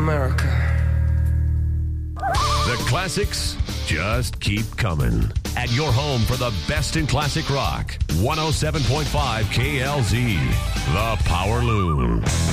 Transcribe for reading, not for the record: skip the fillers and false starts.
America. The classics just keep coming. At your home for the best in classic rock, 107.5 KLZ, The Power Loom.